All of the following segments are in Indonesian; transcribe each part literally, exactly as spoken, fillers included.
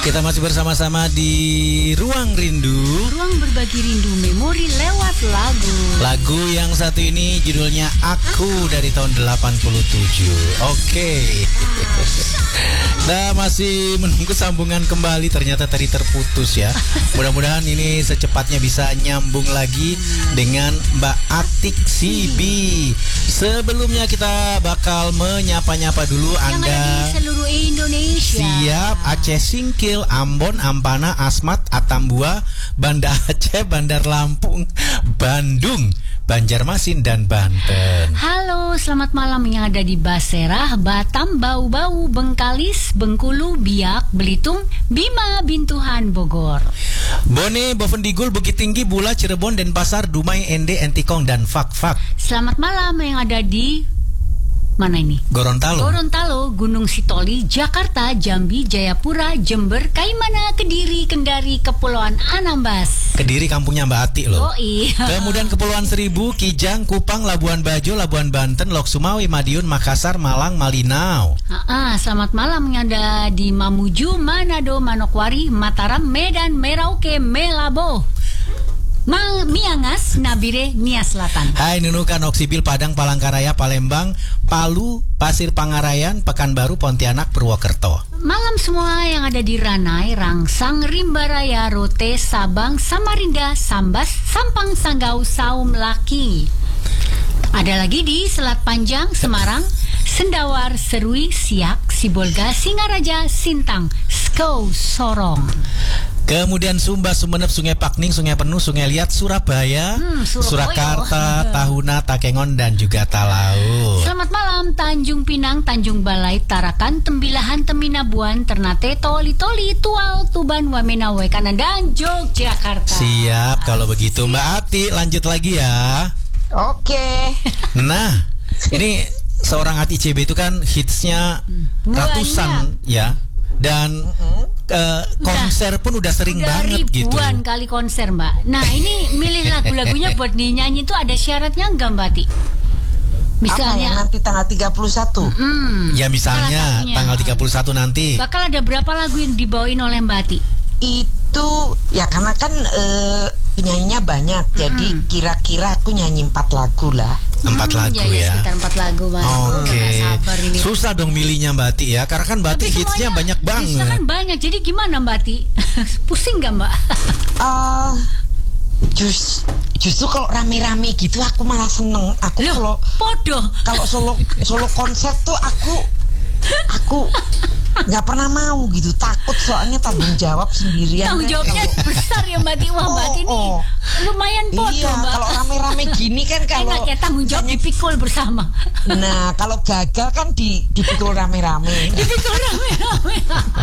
Kita masih bersama-sama di Ruang Rindu. Ruang berbagi rindu memori lewat lagu. Lagu yang satu ini judulnya Aku dari tahun delapan puluh tujuh. Oke. Nah, masih menunggu sambungan kembali. Ternyata tadi terputus ya. Mudah-mudahan ini secepatnya bisa nyambung lagi dengan Mbak Atik Sibi. Sebelumnya kita bakal menyapa-nyapa dulu yang Anda. Yang ada di seluruh Indonesia. Siap. Aceh Singkil, Ambon, Ampana, Asmat, Atambua, Banda Aceh, Bandar Lampung, Bandung, Banjarmasin, dan Banten. Halo, selamat malam yang ada di Basirah, Batam, Bau-Bau, Bengkalis, Bengkulu, Biak, Belitung, Bima, Bintuhan, Bogor. Bone, Bovendigul, Bukit Tinggi, Bula, Cirebon, Denpasar, Dumai, Ende, Entikong, dan Fak-Fak. Selamat malam yang ada di mana ini? Gorontalo. Gorontalo, Gunung Sitoli, Jakarta, Jambi, Jayapura, Jember, Kaimana, Kediri, Kendari, Kepulauan Anambas. Kediri kampungnya Mbak Ati loh. Oh iya. Kemudian Kepulauan Seribu, Kijang, Kupang, Labuan Bajo, Labuan Banten, Lok Sumawi, Madiun, Makassar, Malang, Malinau. Ah, selamat malam yang ada di Mamuju, Manado, Manokwari, Mataram, Medan, Merauke, Melabo, Mang Miangas, Nabire, Nia Selatan. Hai Nunukan, Oksipil, Padang, Palangkaraya, Palembang, Palu, Pasir Pangarayan, Pekanbaru, Pontianak, Purwokerto. Malam semua yang ada di Ranai, Rangsang, Rimbaraya, Rote, Sabang, Samarinda, Sambas, Sampang, Sanggau, Saum, Laki. Ada lagi di Selat Panjang, Semarang, Sendawar, Serui, Siak, Sibolga, Singaraja, Sintang, Skou, Sorong. Kemudian Sumba, Sumeneb, Sungai Pakning, Sungai Penuh, Sungai Liat, Surabaya, hmm, Surakarta, Tahuna, Takengon, dan juga Talaut. Selamat malam Tanjung Pinang, Tanjung Balai, Tarakan, Tembilahan, Teminabuan, Ternate, Toli, Toli, Tual, Tuban, Wamena, Wekanan, dan Yogyakarta. Siap, kalau begitu Mbak Ati lanjut lagi ya. Oke. Nah, ini seorang Ati C B itu kan hitsnya ratusan ya. Dan uh, konser pun udah sering udah banget gitu. Ribuan kali konser Mbak. Nah ini milih lagu-lagunya buat dinyanyi itu ada syaratnya enggak Mbak Ti? Misalnya apa ya, nanti tanggal tiga puluh satu. Mm, ya misalnya tanggal tiga puluh satu nanti. Bakal ada berapa lagu yang dibawain oleh Mbak Ti? Itu ya karena kan uh, penyanyinya banyak. Mm. Jadi kira-kira aku nyanyi empat lagu lah. Empat lagu ya, ya, ya. Sekitar empat lagu Mbak. Oke. Okay. Susah dong milihnya Mbak Ti ya, karena kan Mbak Ti hitsnya banyak banget. Hitsnya kan banyak, jadi gimana Mbak Ti? Pusing gak Mbak? uh, just, justru kalau rame-rame gitu aku malah seneng. Aku kalau podo. Kalau solo solo konser tuh aku aku nggak pernah mau gitu, takut soalnya tanggung jawab sendirian. Tanggung jawabnya kan besar ya Mbak Ti. Wah Mbak Ti ini oh, lumayan podo iya, Mbak. Kalau rame-rame gini kan kalau enak ya, tanggung jawab dipikul bersama. Nah kalau gagal kan di, dipikul rame-rame. Dipikul rame-rame.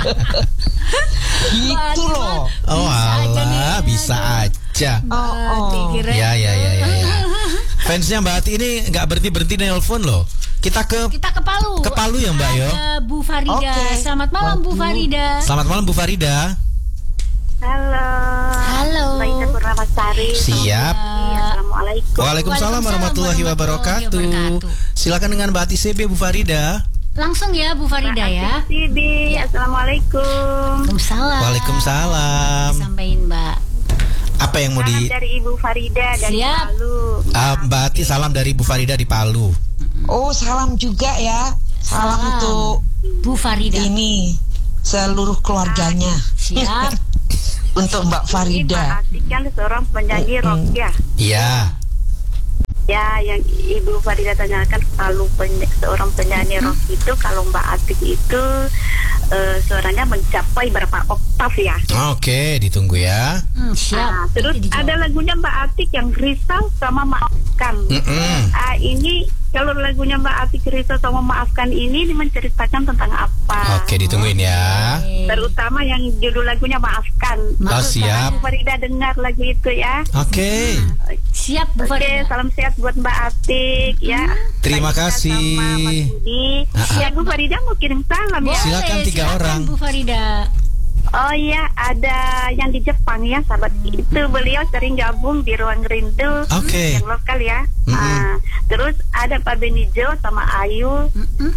Gitu loh. Oh alah, bisa aja. Oh, oh. Ya ya ya ya. ya. Fansnya Mbak Ati ini nggak berhenti berhenti nelpon loh. Kita ke kita ke Palu. Ke Palu ya Mbak yo. Ada Bu Farida. Okay. Selamat malam Bu Farida. Selamat malam Bu Farida. Halo. Halo. Mbak Purnamasari. Siap. Assalamualaikum. Waalaikumsalam warahmatullahi wabarakatuh. Silakan dengan Mbak Ati C B Bu Farida. Langsung ya Bu Farida ya. Mbak Ati C B. Ya. Assalamualaikum. Waalaikumsalam. Waalaikumsalam. Sampaikan Mbak. Apa yang mau di dari Ibu Farida dari Siap. Palu. Uh, Mbak Ati salam dari Bu Farida di Palu. Oh salam juga ya. Salam, salam untuk Bu Farida. Ini seluruh keluarganya. Siap. Untuk Mbak Farida. Mbak Ati kan seorang penyanyi rock ya. Iya. Ya, yang Ibu Farida tanyakan kalau peny seorang penyanyi rock itu, kalau Mbak Atik itu uh, suaranya mencapai berapa oktav ya? Oke, ditunggu ya. Hmm, siap. Nah, terus ada lagunya Mbak Atik yang Risau sama Maafkan. Mm -mm. Uh, ini kalau lagunya Mbak Atik Risau sama Maafkan ini, ini menceritakan tentang apa? Oke, ditungguin ya. Terutama yang judul lagunya Maafkan. Oh, siap. Bu Farida dengar lagu itu ya. Oke. Nah, siap Bu Farida. Oke, salam sehat buat Mbak Atik ya. Terima kasih. Ya Bu Farida mau kirim salam ya. Silakan tiga silakan, orang. Bu Farida. Oh iya, ada yang di Jepang ya, sahabat. Itu beliau sering gabung di Ruang Rindu. Oke. Okay. Yang lokal ya. Mm-hmm. Nah, terus ada Pak Benijo sama Ayu. Mm-hmm.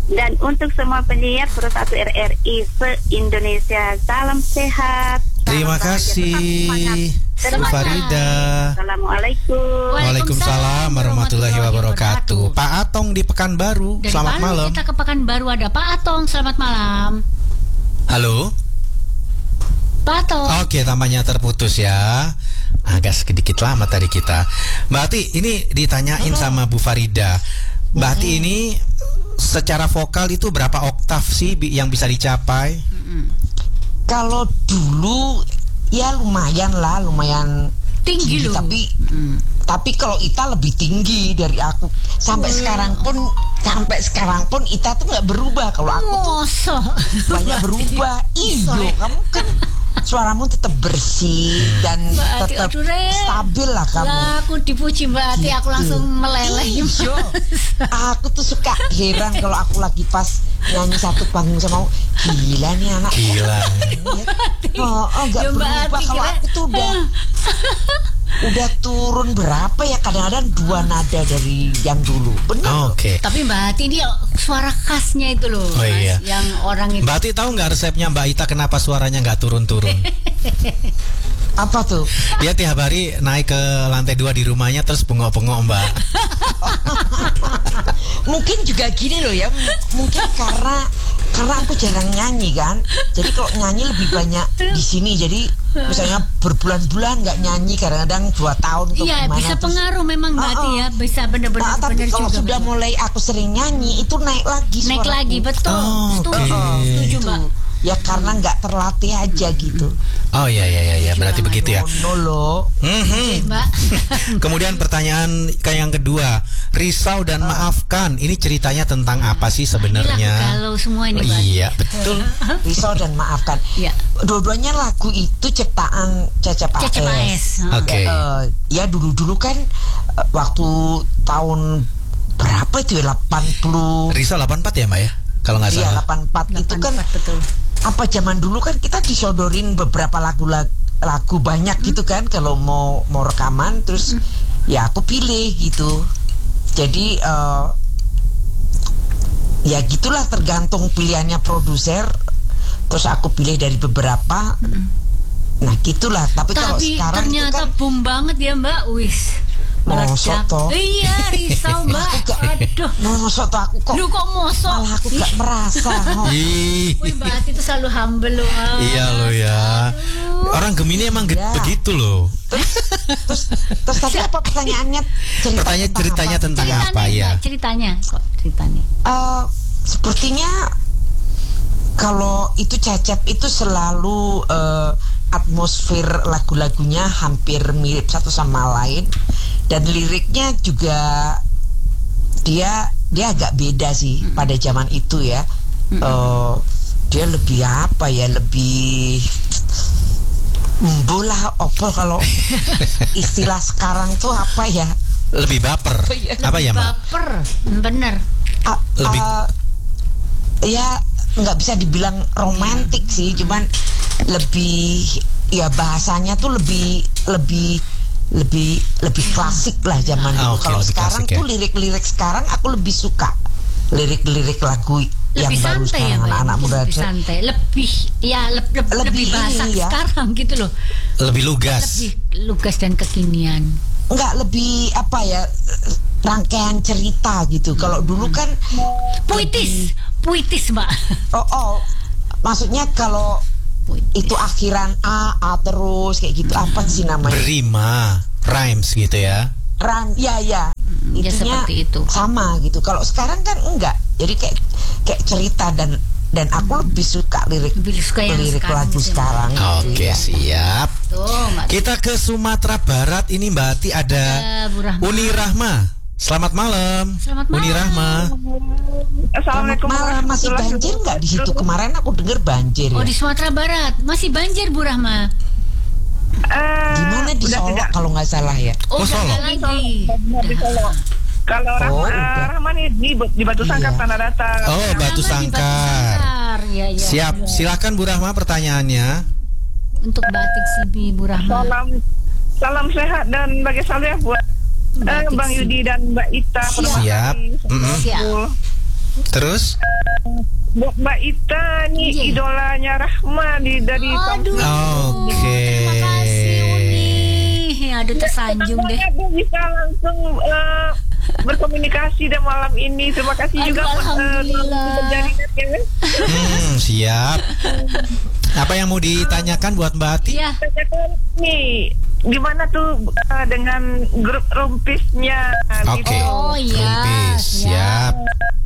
Dan untuk semua penyiar Pro satu R R I se-Indonesia, salam sehat. Terima salam kasih Bu Farida. Assalamualaikum. Waalaikumsalam warahmatullahi wabarakatuh. Pak Atong di Pekanbaru. Dari Selamat Palu malam. kita ke Pekanbaru, ada Pak Atong. Selamat malam. Halo. Pak Atong. Oke, tampaknya terputus ya. Agak sedikit lama tadi kita. Mbak Ati, ini ditanyain sama Bu Farida. Mbak Ati ini secara vokal itu berapa oktav sih bi- yang bisa dicapai? Kalau dulu ya lumayan lah, lumayan Tinggi loh. tapi Hmm. tapi kalau Ita lebih tinggi dari aku. Sampai sekarang pun sampai sekarang pun Ita tuh nggak berubah. Kalau aku tuh Mosok. banyak berubah. Iyo, kamu kan suaramu tetap bersih dan Mbak Ati, tetap aduh, Re. stabil lah kamu. Lah, aku dipuji Mbak Ati, aku Gitu. langsung meleleh. Iyo. Aku tuh suka heran kalau aku lagi pas nyanyi satu panggung sama gila nih anak. Gila. Oh, oh nggak Ya, Mbak berubah. Ati, Kalau kira- aku tuh udah udah turun berapa ya, kadang-kadang dua nada dari yang dulu. Benar. Oke. Tapi Mbak Ati dia suara khasnya itu loh, Oh, Mas, iya. yang orang itu. Mbak Ati tahu nggak resepnya Mbak Ita kenapa suaranya nggak turun-turun? Apa tuh? Dia tiap hari naik ke lantai dua di rumahnya terus bengok-bengok Mbak. Mungkin juga gini loh ya, m- mungkin karena karena aku jarang nyanyi kan, jadi kalau nyanyi lebih banyak di sini. Jadi misalnya berbulan-bulan nggak nyanyi, kadang-kadang dua tahun atau Iya, gimana. bisa terus- pengaruh memang Mbak Ati Oh, ya, oh. bisa benar-benar Nah, tapi benar kalau juga. sudah betul. mulai aku sering nyanyi itu naik lagi Naik suaraku. lagi, betul. Oh, Setuju, oke. setuju Gitu. Mbak. Ya karena nggak terlatih aja gitu. Oh iya iya iya, iya. Berarti begitu ya. No loh. Mhm. Mbak. Kemudian pertanyaan kayak yang kedua, risau dan maafkan. Ini ceritanya tentang apa sih Inilah sebenarnya? kalau semua ini Mbak. Iya betul. Risau dan maafkan. Iya. Dua-duanya lagu itu ciptaan Cecep A S. Cecep A S. Oke. Eh, ya dulu-dulu kan eh, waktu tahun berapa itu ya, delapan puluh. Risau delapan puluh empat ya Mbak ya? Kalau nggak Iya, salah. delapan puluh empat itu kan delapan puluh empat, betul. apa zaman dulu kan kita disodorin beberapa lagu lagu banyak gitu kan kalau mau mau rekaman, terus ya aku pilih gitu. Jadi eh, ya gitulah, tergantung pilihannya produser, terus aku pilih dari beberapa. Nah gitulah. Tapi, kalau Tapi sekarang itu ternyata kan boom banget ya Mbak. Wis. Mosok Meledak. toh. Iya, risau Mbak. Aduh. mosok tuh aku kok Lu kok mosok? malah aku gak merasa. Oh. Ih. Wih, Mbak Ati itu selalu humble loh. ah. Iya loh ya. Orang Gemini emang ge- Ya. begitu loh. Terus terus tadi apa pertanyaannya? Cerita Pertanyaan tentang ceritanya apa? tentang Ceritanya, apa ya? Mbak, ceritanya kok ceritanya. Eh, sepertinya kalau itu Cecep itu selalu eh, atmosfer lagu-lagunya hampir mirip satu sama lain, dan liriknya juga dia dia agak beda sih pada zaman itu ya. Eh, dia lebih apa ya, lebih mbolah opo kalau istilah sekarang tuh apa ya? Lebih baper. Apa ya Mbak? Baper, bener. Ah, Lebih- ah, ya nggak bisa dibilang romantik sih, cuman lebih ya bahasanya tuh lebih lebih lebih lebih klasik lah zaman Ah, dulu. oke, Kalau lebih sekarang klasik ya. tuh lirik-lirik sekarang aku lebih suka lirik-lirik lagu yang Lebih baru santai ya sekarang, Mbak. anak-anak muda. Lebih santai, lebih ya le- le- lebih, Lebih bahasa ini ya. sekarang gitu loh. Lebih lugas. Lebih lugas dan kekinian. Nggak, lebih apa ya, rangkaian cerita gitu. Kalau dulu kan Puitis, puitis Mbak. oh oh maksudnya kalau Puitis. itu akhiran A A terus kayak gitu, apa sih namanya? Berima, rhymes gitu ya. Ran, ya ya, ya itunya seperti itu. sama gitu. Kalau sekarang kan enggak, jadi kayak kayak cerita, dan dan aku lebih suka lirik Lebih suka yang lirik sekarang lagu gitu ya. sekarang. Oke, Iya. siap. Tuh, Mbak. Kita ke Sumatera Barat, ini Mbak Ati ada Eh, Bu Rahma. Uni Rahma. Selamat malam. Selamat Uni malam. Rahma. Selamat Assalamualaikum malam. Masih warahmatullahi banjir nggak di situ? wabarakatuh. Kemarin aku dengar banjir Oh, ya. di Sumatera Barat masih banjir Bu Rahma. Eh, Gimana di udah Solo tidak. kalau nggak salah ya? Oh, Oh, udah Solo. nggak lagi. Di Solo. Kalau Oh, Rahma, udah. Rahma nih di, di Batu Sangkar Iya. Tanah Datar. Oh, Rahma Batu di Batu Sangkar. Sangkar. Ya, ya. Siap. Silakan Bu Rahma pertanyaannya. Untuk batik Sibi Bu Rahma. Salam salam sehat dan bagi salam ya buat eh, Batik Bang Sibi. Yudi dan Mbak Ita. Siap. Mm-mm. Siap. Terus? Buat Mbak Ita nih, Iya. idolanya Rahma di dari Aduh. Oke. Terima kasih Uni. Aduh tersanjung deh. Semoga Bu bisa langsung eh, berkomunikasi dan malam ini. Terima kasih Aduh, juga buat eh, alhamdulillah. penjaringan ya. Hmm, siap. Apa yang mau ditanyakan buat Mbak Ati? Iya. Tanyakan nih, gimana tuh eh, dengan grup rumpisnya? Oke. gitu. Oh iya. Rumpis, siap.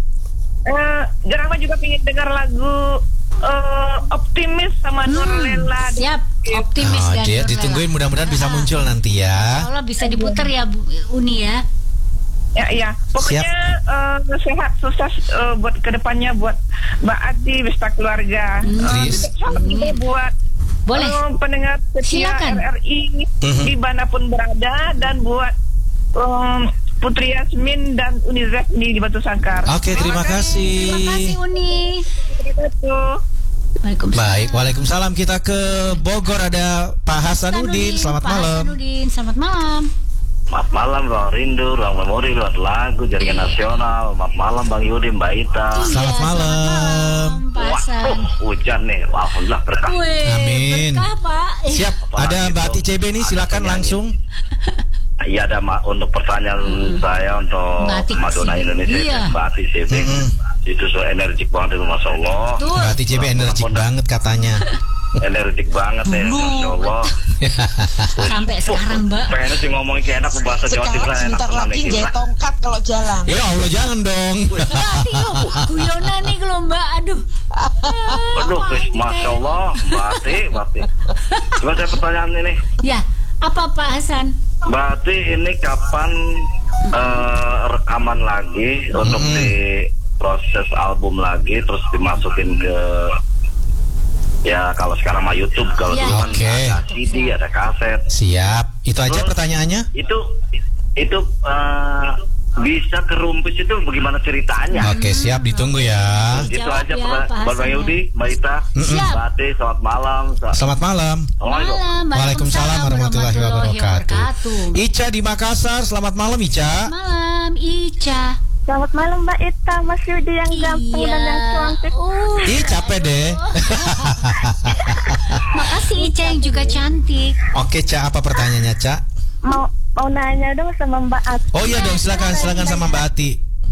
Eh, Jarang juga pengen dengar lagu eh, Optimis sama Nurlela. Siap. Optimis Oh, dan dia Nurlela. ditungguin mudah-mudahan bisa muncul nanti ya. Allah bisa diputar ya Bu Uni ya. Ya, ya. Pokoknya eh, sehat, sukses eh, buat kedepannya buat Mbak Ati, beserta keluarga. Eh, Tris. tetap salam juga buat Boleh. eh, pendengar setia Silakan. R R I Mhm. dimanapun berada, dan buat eh, Putri Yasmin dan Unizef di, di Batu Sangkar. Oke, terima kasih. Terima kasih Uni. Terima kasih. Waalaikumsalam. Baik, Waalaikumsalam. Kita ke Bogor, ada Pak Hasanuddin. Selamat Pak malam. Hasanuddin, selamat malam. Selamat malam Bang Rindu, Bang Memori, buat lagu Jaringan Nasional. Selamat malam Bang Yudi, Mbak Ita. Selamat Iya, malam. Pak Hasan. Waduh, hujan nih. Alhamdulillah berkah. Wih, Amin. berkah Pak. Siap, ada Mbak Ati C B nih, silakan langsung. Iya, ada Ma- untuk pertanyaan saya untuk Mbak Ati Madonna C B. Indonesia, Iya. Mbak Ati C B. Mm-mm. Itu so energik banget itu, Masya Allah. Tuh. Mbak Ati C B energik banget katanya. Energik banget ya, Masya Allah. Sampai sekarang Mbak. Pengennya sih ngomongin kayak enak bahasa Jawa Sekarang Timur enak sebentar banget lagi nih, jahit Mbak. tongkat kalau jalan. Ya Allah, jangan dong. Berarti yuk, guyonan nih kalau Mbak. Aduh. Aduh, Chris, Masya Allah, Mbak Ati, Mbak Ati. Cuma saya pertanyaan ini. Ya, apa Pak Hasan? Berarti ini kapan eh, rekaman lagi untuk Hmm. di proses album lagi, terus dimasukin ke, ya kalau sekarang mah YouTube, kalau Ya. dulu kan Oke. ada C D, ada kaset. Siap. Itu aja pertanyaannya. Itu itu eh, bisa ke Rumpis itu bagaimana ceritanya? Oke, siap, ditunggu ya. Itu Jawab aja ya, pertanyaan. Pak Buat Bang Hasan ya. Yudi, Mbak Ita, Siap. Mbak Ati, selamat malam. Selamat malam. Assalamualaikum. Malam. Waalaikumsalam warahmatullahi wabarakatuh. Ica di Makassar, selamat malam Ica. Malam Ica. Selamat malam Mbak Ita, Mas Yudi yang ganteng Iya. dan yang cantik. Uh, Ih, capek deh. makasih Ica yang juga cantik. Oke, Ca, apa pertanyaannya, Ca? Mau mau nanya dong sama Mbak Ati. Oh iya dong, silakan, silakan sama Mbak Ati.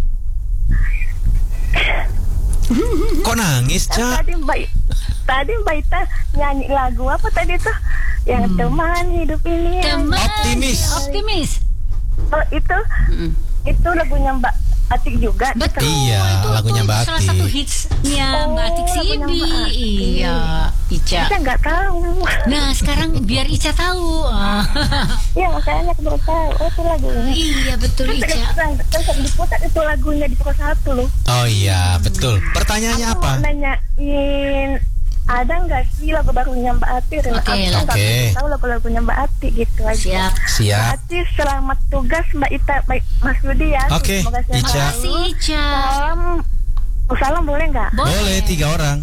Kok nangis, Ca? Tadi Mbak tadi Mbak Ita nyanyi lagu apa tadi tuh? Yang teman hidup ini. yang- Teman. Optimis. Optimis. Oh, itu itu lagunya Mbak Atik juga. Betul. Iya, itu, lagunya itu Mbak salah Atik. satu hitsnya Oh, Mbak Atik lagunya Sibi. Mbak Atik. Iya, Ica. Saya nggak tahu. Nah, sekarang biar Ica tahu. Ah, Iya, makanya aku baru tahu. Oh, itu lagunya. iya betul Kan Ica. kan kan diputar itu lagunya di pukul satu loh. Oh iya, betul. Pertanyaannya Aku apa? mau nanyain, ada nggak sih lagu barunya Mbak Ati? Oke, Aku nggak oke. tahu lagu-lagunya Mbak Ati gitu aja. Siap. Mbak Siap. Ati, selamat tugas Mbak Ita, baik Mas Yudi ya. Oke, Semoga sehat Ica. selalu. Makasih Ica. Salam, oh, salam boleh nggak? Boleh, tiga orang.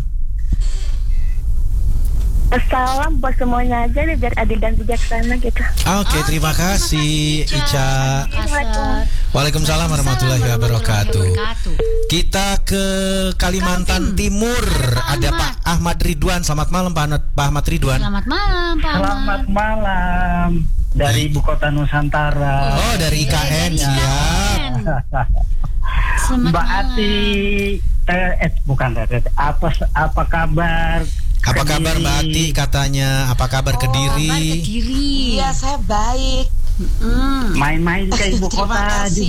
Salam buat semuanya aja deh, biar adil dan bijaksana gitu. Oke, terima kasih, Ica. Kasar. Waalaikumsalam warahmatullahi wabarakatuh. Kita ke Kalimantan Timur. Ada Pak Ahmad Ridwan. Selamat malam, Pak Ahmad, Pak Ahmad Ridwan. Selamat malam Pak Ahmad. Selamat malam dari Ibu Kota Nusantara. Oh, dari I K N, siap. Selamat Mbak malam. Ati, eh, eh bukan eh, apa apa kabar? Apa kabar Mbak Ati katanya? Apa kabar Kabar Kediri? Kediri. Iya, saya baik. Mm. Main-main ke Ibu Terima Kota kasih.